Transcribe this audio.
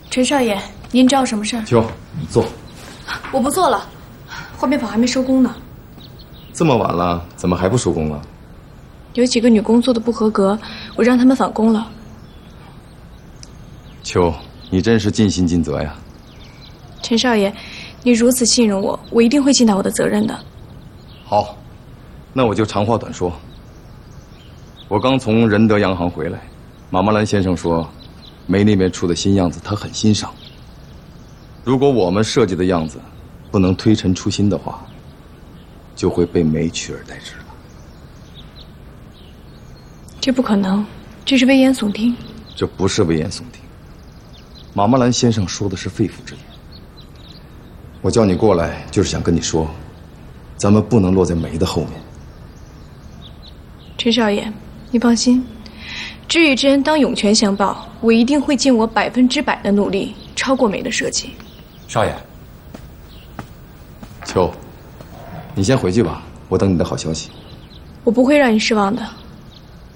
陈少爷，您找我什么事儿？ 秋，坐。 我不做了，换面坊还没收工呢。 这么晚了，怎么还不收工啊？ 有几个女工做的不合格，我让他们返工了。 秋，你真是尽心尽责呀。 陈少爷，你如此信任我，我一定会尽到我的责任的。 好，那我就长话短说。我刚从仁德洋行回来，马木兰先生说，梅那边出的新样子他很欣赏。如果我们设计的样子不能推陈出新的话，就会被梅取而代之了。 这不可能，这是危言耸听。 这不是危言耸听，马木兰先生说的是肺腑之言。我叫你过来，就是想跟你说，咱们不能落在梅的后面。 陈少爷，你放心，知遇之恩当涌泉相报，我一定会尽我100%的努力，超过梅的设计。 少爷， 秋，你先回去吧，我等你的好消息。 我不会让你失望的。